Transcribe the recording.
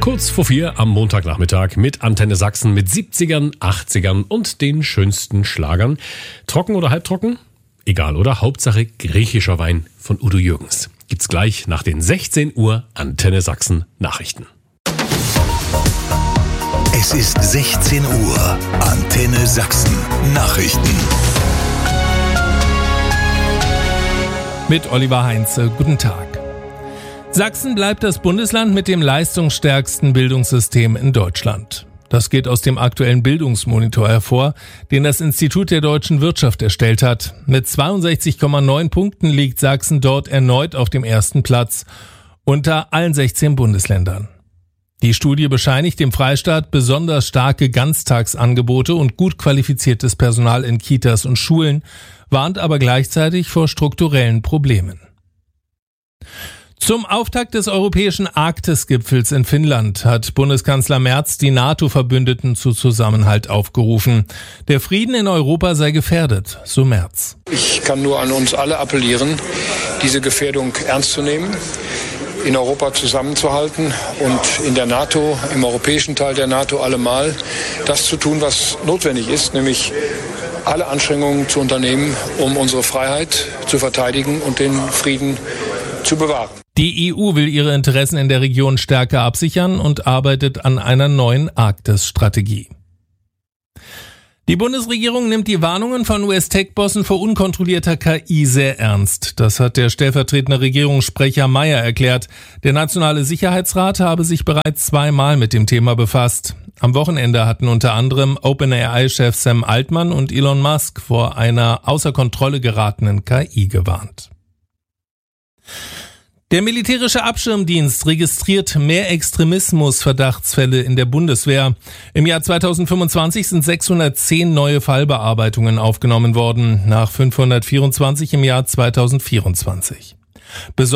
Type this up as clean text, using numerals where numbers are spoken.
Kurz vor 4 am Montagnachmittag mit Antenne Sachsen mit 70ern, 80ern und den schönsten Schlagern. Trocken oder halbtrocken? Egal, oder? Hauptsache griechischer Wein von Udo Jürgens. Gibt's gleich nach den 16 Uhr Antenne Sachsen Nachrichten. Es ist 16 Uhr. Antenne Sachsen Nachrichten. Mit Oliver Heinze. Guten Tag. Sachsen bleibt das Bundesland mit dem leistungsstärksten Bildungssystem in Deutschland. Das geht aus dem aktuellen Bildungsmonitor hervor, den das Institut der deutschen Wirtschaft erstellt hat. Mit 62,9 Punkten liegt Sachsen dort erneut auf dem ersten Platz unter allen 16 Bundesländern. Die Studie bescheinigt dem Freistaat besonders starke Ganztagsangebote und gut qualifiziertes Personal in Kitas und Schulen, warnt aber gleichzeitig vor strukturellen Problemen. Zum Auftakt des europäischen Arktis-Gipfels in Finnland hat Bundeskanzler Merz die NATO-Verbündeten zu Zusammenhalt aufgerufen. Der Frieden in Europa sei gefährdet, so Merz. Ich kann nur an uns alle appellieren, diese Gefährdung ernst zu nehmen, in Europa zusammenzuhalten und in der NATO, im europäischen Teil der NATO allemal das zu tun, was notwendig ist, nämlich alle Anstrengungen zu unternehmen, um unsere Freiheit zu verteidigen und den Frieden zu bewahren. Die EU will ihre Interessen in der Region stärker absichern und arbeitet an einer neuen Arktis-Strategie. Die Bundesregierung nimmt die Warnungen von US-Tech-Bossen vor unkontrollierter KI sehr ernst. Das hat der stellvertretende Regierungssprecher Mayer erklärt. Der Nationale Sicherheitsrat habe sich bereits 2-mal mit dem Thema befasst. Am Wochenende hatten unter anderem OpenAI-Chef Sam Altman und Elon Musk vor einer außer Kontrolle geratenen KI gewarnt. Der militärische Abschirmdienst registriert mehr Extremismus-Verdachtsfälle in der Bundeswehr. Im Jahr 2025 sind 610 neue Fallbearbeitungen aufgenommen worden, nach 524 im Jahr 2024.